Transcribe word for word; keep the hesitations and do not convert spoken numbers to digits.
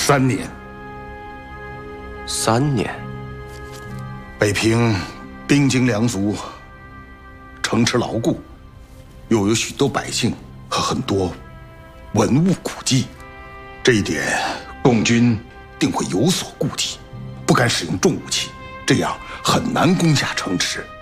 三年。 三年。 北平兵精粮足，城池牢固，又有许多百姓和很多文物古迹，这一点共军定会有所顾忌，不敢使用重武器，这样很难攻下城池。